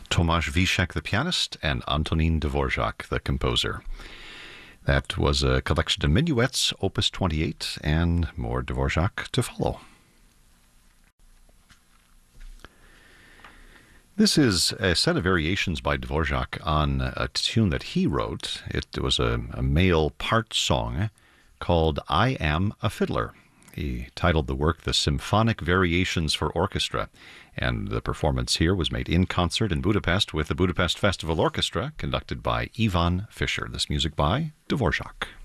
Tomasz Wiszak, the pianist, and Antonin Dvorak, the composer. That was a collection of minuets, Opus 28, and more Dvorak to follow. This is a set of variations by Dvorak on a tune that he wrote. It was a male part song called I Am a Fiddler. He titled the work The Symphonic Variations for Orchestra, and the performance here was made in concert in Budapest with the Budapest Festival Orchestra, conducted by Ivan Fischer. This music by Dvorak.